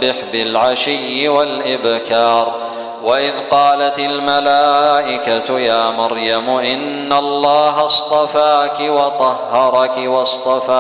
فسبح بالعشي والإبكار. وإذ قالت الملائكة يا مريم إن الله اصطفاك وطهرك